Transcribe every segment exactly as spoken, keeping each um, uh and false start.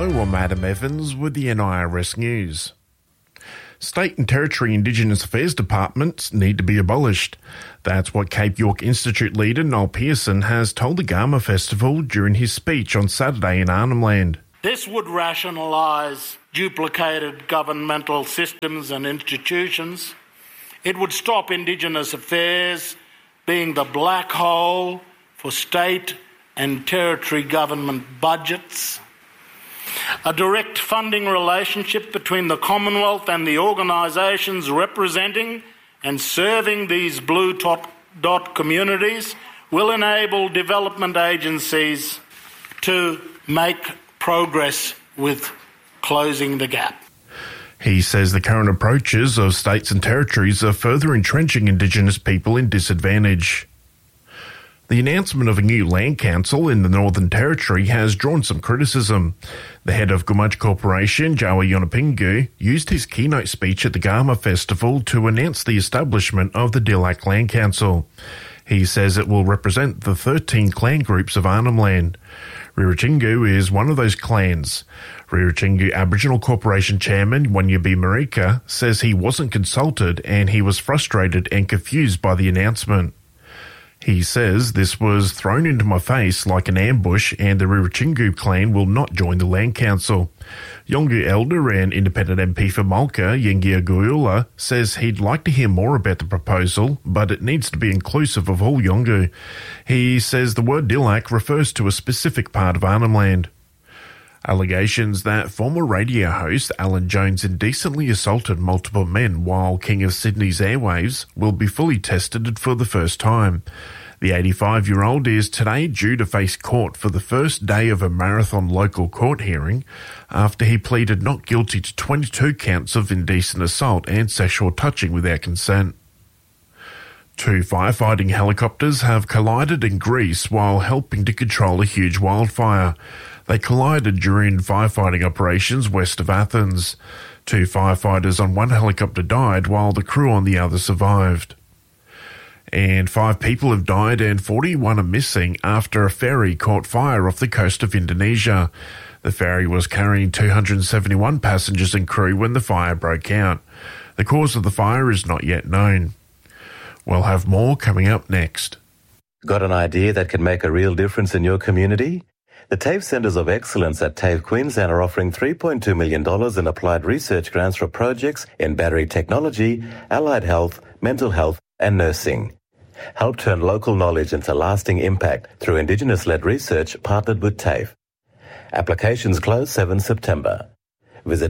Hello, I'm Adam Evans with the N I R S News. State and Territory Indigenous Affairs departments need to be abolished. That's what Cape York Institute leader Noel Pearson has told the Garma Festival during his speech on Saturday in Arnhem Land. This would rationalise duplicated governmental systems and institutions. It would stop Indigenous affairs being the black hole for state and territory government budgets. A direct funding relationship between the Commonwealth and the organisations representing and serving these blue dot, dot communities will enable development agencies to make progress with closing the gap. He says the current approaches of states and territories are further entrenching Indigenous people in disadvantage. The announcement of a new land council in the Northern Territory has drawn some criticism. The head of Gumatj Corporation, Jawa Yunupingu, used his keynote speech at the Garma Festival to announce the establishment of the Dilak Land Council. He says it will represent the thirteen clan groups of Arnhem Land. Ririchingu is one of those clans. Ririchingu Aboriginal Corporation Chairman Wanyabi Marika says he wasn't consulted and he was frustrated and confused by the announcement. He says this was thrown into my face like an ambush and the Ririchingu clan will not join the Land Council. Yolngu Elder and Independent M P for Mulka, Yengia Guyula, says he'd like to hear more about the proposal, but it needs to be inclusive of all Yolngu. He says the word Dilak refers to a specific part of Arnhem Land. Allegations that former radio host Alan Jones indecently assaulted multiple men while King of Sydney's airwaves will be fully tested for the first time. The eighty-five-year-old is today due to face court for the first day of a marathon local court hearing after he pleaded not guilty to twenty-two counts of indecent assault and sexual touching without consent. Two firefighting helicopters have collided in Greece while helping to control a huge wildfire. They collided during firefighting operations west of Athens. Two firefighters on one helicopter died while the crew on the other survived. And five people have died and forty-one are missing after a ferry caught fire off the coast of Indonesia. The ferry was carrying two hundred seventy-one passengers and crew when the fire broke out. The cause of the fire is not yet known. We'll have more coming up next. Got an idea that can make a real difference in your community? The TAFE Centres of Excellence at TAFE Queensland are offering three point two million dollars in applied research grants for projects in battery technology, allied health, mental health and nursing. Help turn local knowledge into lasting impact through Indigenous-led research partnered with TAFE. Applications close seventh of September. Visit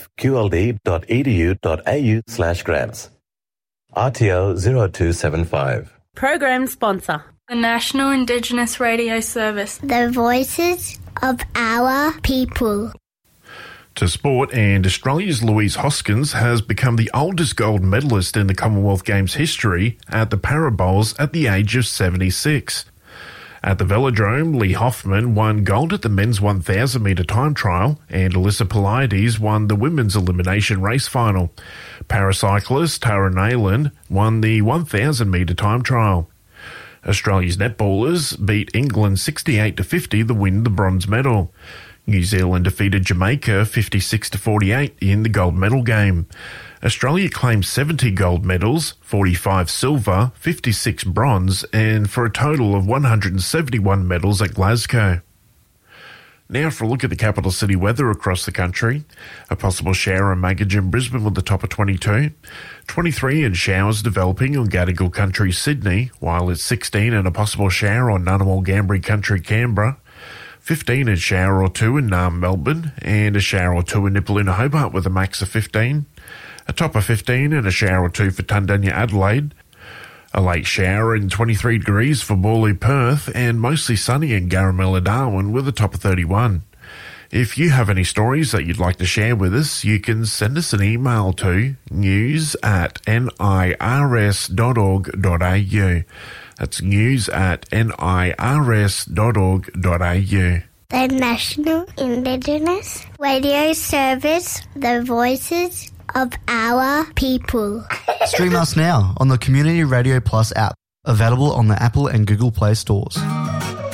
tafeqld.edu.au slash grants. R T O zero two seven five. Program sponsor. The National Indigenous Radio Service. The voices of our people. To sport, and Australia's Louise Hoskins has become the oldest gold medalist in the Commonwealth Games history at the Parabowls at the age of seventy-six. At the Velodrome, Lee Hoffman won gold at the men's one thousand metre time trial, and Alyssa Polides won the women's elimination race final. Paracyclist Tara Nayland won the one thousand metre time trial. Australia's netballers beat England sixty-eight to fifty to win the bronze medal. New Zealand defeated Jamaica fifty-six to forty-eight in the gold medal game. Australia claimed seventy gold medals, forty-five silver, fifty-six bronze, and for a total of one hundred seventy-one medals at Glasgow. Now for a look at the capital city weather across the country. A possible shower in Maggie and Brisbane with a top of twenty-two. twenty-three and showers developing on Gadigal Country, Sydney, while it's sixteen and a possible shower on Ngunnawal Gambri Country, Canberra. fifteen and shower or two in Naarm, Melbourne, and a shower or two in Nipaluna, Hobart with a max of fifteen. A top of fifteen and a shower or two for Tundanya, Adelaide. A late shower in twenty-three degrees for Morley, Perth, and mostly sunny in Garamella, Darwin with a top of thirty-one. If you have any stories that you'd like to share with us, you can send us an email to news at nirs dot org dot au. That's news at nirs dot org dot au. The National Indigenous Radio Service, the voices of our people. Stream us now on the Community Radio Plus app, available on the Apple and Google Play stores.